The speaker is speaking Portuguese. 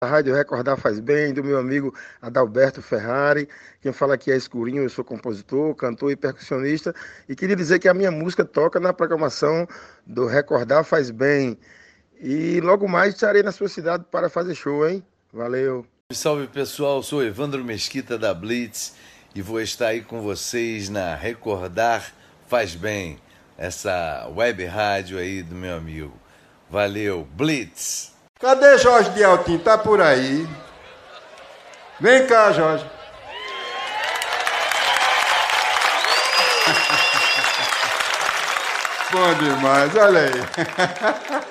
A Rádio Recordar Faz Bem, do meu amigo Adalberto Ferrari. Quem fala aqui é Escurinho, eu sou compositor, cantor e percussionista. E queria dizer que a minha música toca na programação do Recordar Faz Bem. E logo mais estarei na sua cidade para fazer show, hein? Valeu! Salve pessoal, sou Evandro Mesquita da Blitz e vou estar aí com vocês na Recordar Faz Bem, essa web rádio aí do meu amigo. Valeu, Blitz! Cadê Jorge de Altim? Tá por aí? Vem cá, Jorge. Bom demais, olha aí.